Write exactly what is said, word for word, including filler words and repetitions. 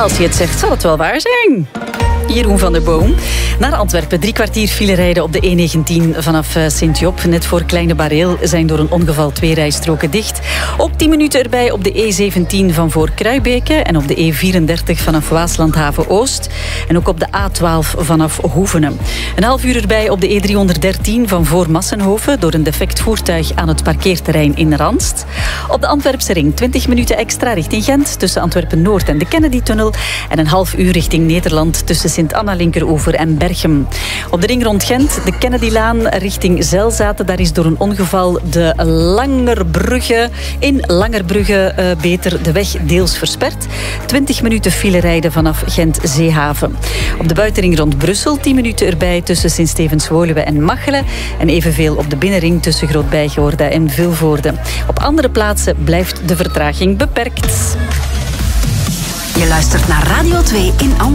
Als je het zegt, zal het wel waar zijn. Jeroen van der Boom. Naar Antwerpen. Drie kwartier file rijden op de E negentien vanaf Sint-Job. Net voor Kleine Bareel zijn door een ongeval twee rijstroken dicht. Ook tien minuten erbij op de E zeventien van voor Kruibeke. En op de E vierendertig vanaf Waaslandhaven-Oost. En ook op de A twaalf vanaf Hoevenen. Een half uur erbij op de E driehonderddertien van voor Massenhoven. Door een defect voertuig aan het parkeerterrein in Ranst. Op de Antwerpse ring twintig minuten extra richting Gent. Tussen Antwerpen-Noord en de Kennedy-tunnel. En een half uur richting Nederland tussen Sint-Anna-Linkeroever en Berchem. Op de ring rond Gent, de Kennedylaan richting Zelzaten. Daar is door een ongeval de Langerbrugge, in Langerbrugge uh, beter de weg deels versperd. twintig minuten file rijden vanaf Gent-Zeehaven. Op de buitenring rond Brussel, tien minuten erbij tussen Sint-Stevens-Woluwe en Machelen. En evenveel op de binnenring tussen Groot-Bijgehoorde en Vilvoorde. Op andere plaatsen blijft de vertraging beperkt. Je luistert naar Radio twee in Antwerpen.